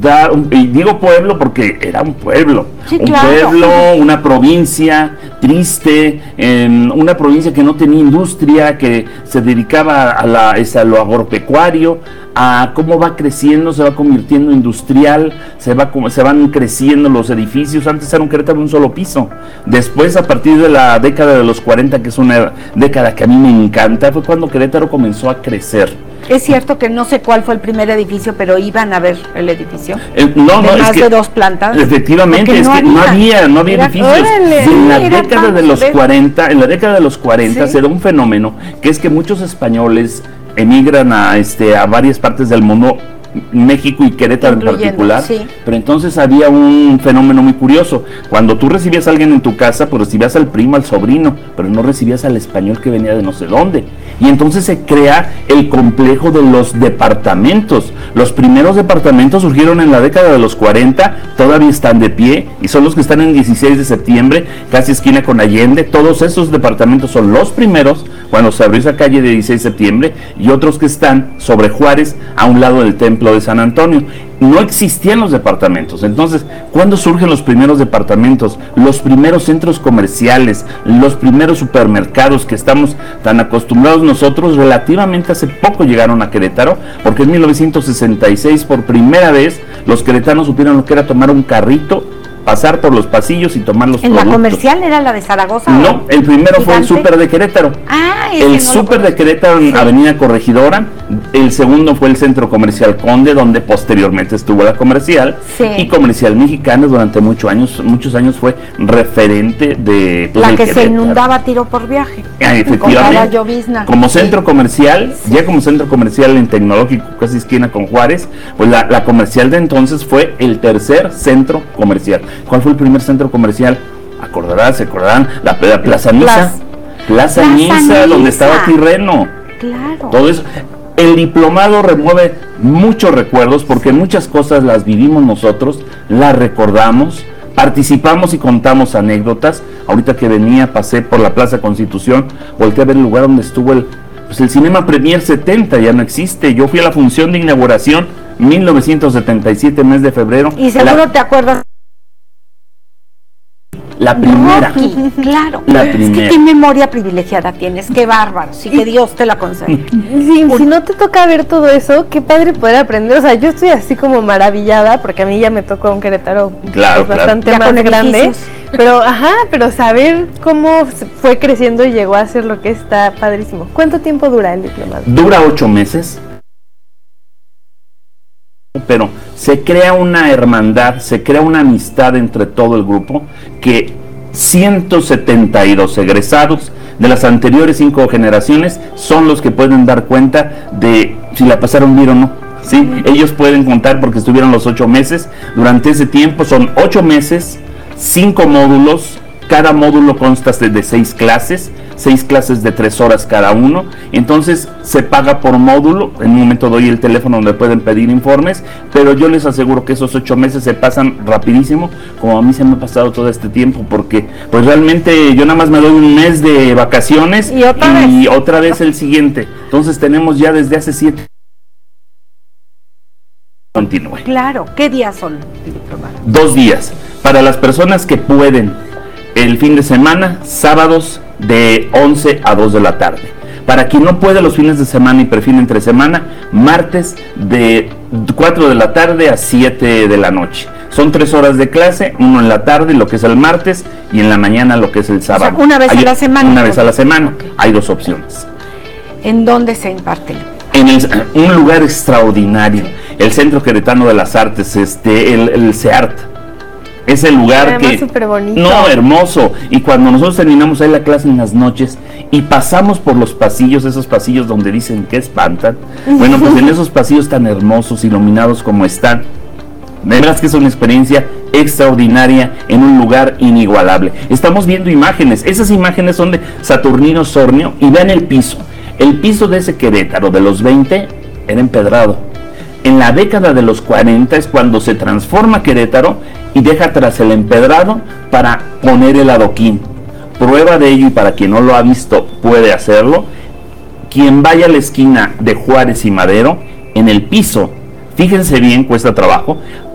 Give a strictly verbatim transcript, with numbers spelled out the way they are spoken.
disfrutar, y digo pueblo porque era un pueblo, sí, un claro. pueblo, una provincia triste, eh, una provincia que no tenía industria, que se dedicaba a, la, a lo agropecuario, a cómo va creciendo, se va convirtiendo industrial, se, va, se van creciendo los edificios. Antes era un Querétaro de un solo piso. Después, a partir de la década de los cuarenta, que es una década que a mí me encanta, fue cuando Querétaro comenzó a crecer. Es cierto que no sé cuál fue el primer edificio, pero iban a ver el edificio. Eh, no, de no, más es que, de dos plantas. Efectivamente, es no que había. no había, no había Era, edificios. órale, Y en la era, década de los ver. cuarenta, en la década de los cuarenta ¿Sí? se da un fenómeno que es que muchos españoles emigran a este a varias partes del mundo, México y Querétaro en particular, sí. Pero entonces había un fenómeno muy curioso. Cuando tú recibías a alguien en tu casa, pues recibías al primo, al sobrino, pero no recibías al español que venía de no sé dónde. Y entonces se crea el complejo de los departamentos. Los primeros departamentos surgieron en la década de los cuarenta, todavía están de pie, y son los que están en dieciséis de septiembre, casi esquina con Allende. Todos esos departamentos son los primeros cuando se abrió esa calle de dieciséis de septiembre, y otros que están sobre Juárez, a un lado del templo de San Antonio. No existían los departamentos. Entonces, ¿cuándo surgen los primeros departamentos? Los primeros centros comerciales, los primeros supermercados que estamos tan acostumbrados nosotros, relativamente hace poco llegaron a Querétaro, porque en mil novecientos sesenta y seis por primera vez los queretanos supieron lo que era tomar un carrito, pasar por los pasillos y tomar los ¿En productos. la comercial era la de Zaragoza? No, el primero ¿Gigante? Fue el súper de Querétaro. Ah, el no súper de Querétaro en sí. Avenida Corregidora. El segundo fue el Centro Comercial Conde, donde posteriormente estuvo la Comercial. Sí. Y Comercial Mexicana durante muchos años, muchos años fue referente de la que Querétaro. Se inundaba tiro por viaje. Ah, efectivamente. Llovizna. Como centro sí. comercial, sí. ya como centro comercial en Tecnológico, casi esquina con Juárez, pues la, la Comercial de entonces fue el tercer centro comercial. ¿Cuál fue el primer centro comercial? Acordarán, se acordarán, la, la Plaza Niza. Plaza, Plaza Niza, donde estaba Tirreno. Claro. Todo eso. El diplomado remueve muchos recuerdos, porque muchas cosas las vivimos nosotros, las recordamos, participamos y contamos anécdotas. Ahorita que venía, pasé por la Plaza Constitución, volteé a ver el lugar donde estuvo el, pues el Cinema Premier setenta, ya no existe. Yo fui a la función de inauguración mil novecientos setenta y siete, mes de febrero. Y seguro la, te acuerdas. La primera. Rocky, claro. La es primera. que qué memoria privilegiada tienes, qué bárbaro, sí, que Dios te la conceda. Sí, si no te toca ver todo eso, qué padre poder aprender. O sea, yo estoy así como maravillada, porque a mí ya me tocó un Querétaro claro, pues, bastante claro. más grande. Edificios. Pero, ajá, pero saber cómo fue creciendo y llegó a ser lo que está padrísimo. ¿Cuánto tiempo dura el diplomado? Dura ocho meses. Pero se crea una hermandad, se crea una amistad entre todo el grupo, que ciento setenta y dos egresados de las anteriores cinco generaciones son los que pueden dar cuenta de si la pasaron bien o no. ¿Sí? Ellos pueden contar porque estuvieron los ocho meses. Durante ese tiempo son ocho meses, cinco módulos. Cada módulo consta de, de seis clases, seis clases de tres horas cada uno. Entonces se paga por módulo. En un momento doy el teléfono donde pueden pedir informes, pero yo les aseguro que esos ocho meses se pasan rapidísimo, como a mí se me ha pasado todo este tiempo, porque pues realmente yo nada más me doy un mes de vacaciones y otra y vez, otra vez el siguiente. Entonces tenemos ya desde hace siete. Continúe. Claro, ¿qué días son? Dos días. Para las personas que pueden, el fin de semana, sábados de once a dos de la tarde. Para quien no puede los fines de semana y prefiere entre semana, martes de cuatro de la tarde a siete de la noche. Son tres horas de clase, uno en la tarde, lo que es el martes, y en la mañana lo que es el sábado. O sea, una vez Hay, a la semana. Una vez a la semana. Okay. Hay dos opciones. ¿En dónde se imparten? En el, un lugar extraordinario, el Centro Queretano de las Artes, este, el, el CEART. Es el lugar además que... súper bonito. No, hermoso. Y cuando nosotros terminamos ahí la clase en las noches y pasamos por los pasillos, esos pasillos donde dicen que espantan, bueno, pues en esos pasillos tan hermosos, iluminados como están, de verdad que es una experiencia extraordinaria en un lugar inigualable. Estamos viendo imágenes, esas imágenes son de Saturnino Sornio, y vean el piso. El piso de ese Querétaro de los veinte era empedrado. En la década de los cuarenta es cuando se transforma Querétaro y deja atrás el empedrado para poner el adoquín. Prueba de ello, y para quien no lo ha visto puede hacerlo, quien vaya a la esquina de Juárez y Madero, en el piso, fíjense bien, cuesta trabajo,